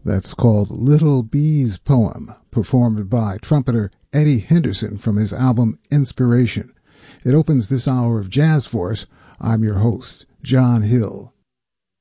That's called Little Bee's Poem, performed by trumpeter Eddie Henderson from his album Inspiration. It opens this hour of Jazz Force. I'm your host, John Hill.